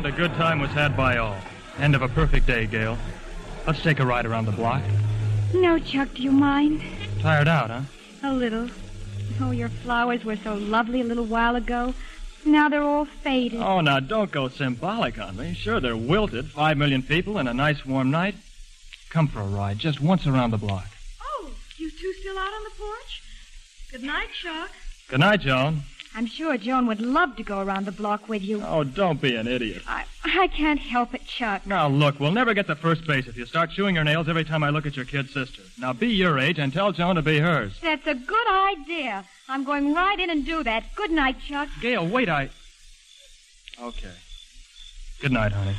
end, a good time was had by all. End of a perfect day, Gail. Let's take a ride around the block. No, Chuck, do you mind? Tired out, huh? A little. Oh, your flowers were so lovely a little while ago. Now they're all faded. Oh, now don't go symbolic on me. Sure, they're wilted. 5 million people and a nice warm night. Come for a ride, just once around the block. Oh, you two still out on the porch? Good night, Chuck. Good night, Joan. I'm sure Joan would love to go around the block with you. Oh, don't be an idiot. I can't help it, Chuck. Now, look, we'll never get to first base if you start chewing your nails every time I look at your kid sister. Now, be your age and tell Joan to be hers. That's a good idea. I'm going right in and do that. Good night, Chuck. Gail, wait, Okay. Good night, honey.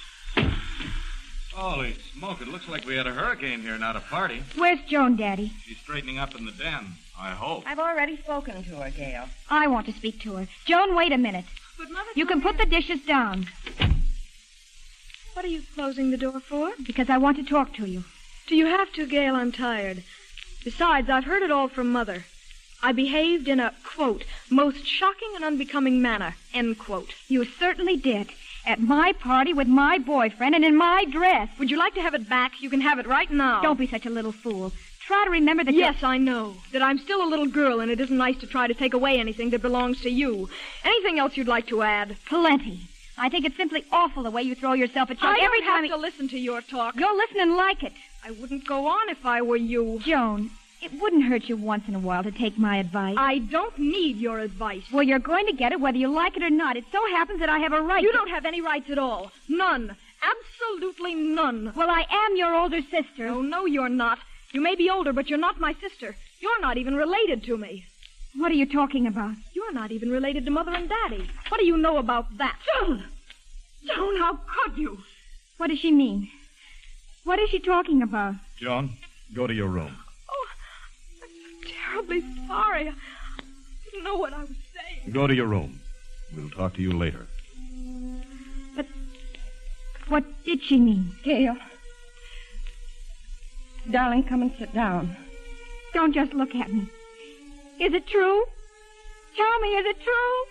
Holy smoke, it looks like we had a hurricane here, not a party. Where's Joan, Daddy? She's straightening up in the den, I hope. I've already spoken to her, Gail. I want to speak to her. Joan, wait a minute. But Mother, You can put the dishes down. What are you closing the door for? Because I want to talk to you. Do you have to, Gail? I'm tired. Besides, I've heard it all from Mother. I behaved in a, quote, most shocking and unbecoming manner, end quote. You certainly did. At my party with my boyfriend and in my dress. Would you like to have it back? You can have it right now. Don't be such a little fool. Try to remember that Yes, I know. That I'm still a little girl, and it isn't nice to try to take away anything that belongs to you. Anything else you'd like to add? Plenty. I think it's simply awful the way you throw yourself at Chuck every time. I don't have to listen to your talk. You'll listen and like it. I wouldn't go on if I were you. Joan, it wouldn't hurt you once in a while to take my advice. I don't need your advice. Well, you're going to get it whether you like it or not. It so happens that I have a right. You don't have any rights at all. None. Absolutely none. Well, I am your older sister. Oh, no, you're not. You may be older, but you're not my sister. You're not even related to me. What are you talking about? You're not even related to Mother and Daddy. What do you know about that? Joan! Joan, how could you? What does she mean? What is she talking about? Joan, go to your room. Oh, I'm so terribly sorry. I didn't know what I was saying. Go to your room. We'll talk to you later. But what did she mean? Gail. Darling, come and sit down. Don't just look at me. Is it true? Tell me, is it true?